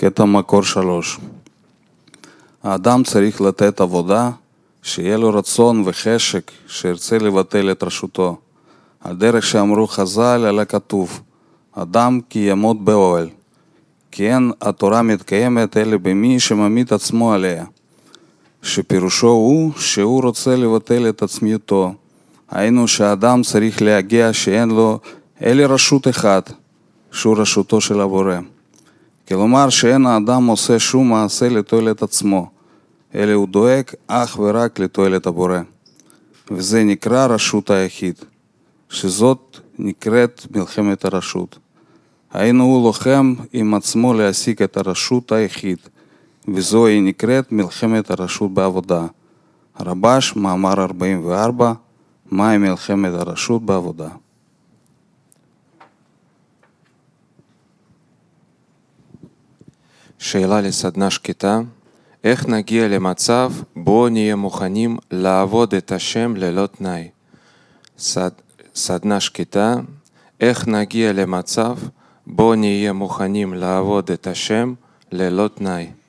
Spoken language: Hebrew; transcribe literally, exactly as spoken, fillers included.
קטע מקור שלוש. האדם צריך לתת עבודה, שיהיה לו רצון וחשק, שירצה לבטל את רשותו. על דרך שאמרו חז"ל על הכתוב, אדם כי ימות באוהל. כי אין התורה מתקיימת אלא במי שממית עצמו עליה. שפירושו הוא שהוא רוצה לבטל את עצמיותו. היינו שהאדם צריך להגיע שאין לו אלא רשות אחת, שהוא רשותו של הבורא. כלומר שאין האדם עושה שום מעשה לתועלת עצמו, אלא הוא דואג אך ורק לתועלת הבורא. וזה נקרא רשות היחיד, שזאת נקראת מלחמת הרשות. היינו הוא לוחם עם עצמו להשיג את הרשות היחיד, וזוהי נקראת מלחמת הרשות בעבודה. הרב"ש, מאמר ארבעים וארבע, מהי מלחמת הרשות בעבודה? שאלה לסדנה שקטה, איך נגיע למצב בו נהיה מוכנים לעבוד את השם ללא תנאי? סד... סדנה שקטה, איך נגיע למצב בו נהיה מוכנים לעבוד את השם ללא תנאי?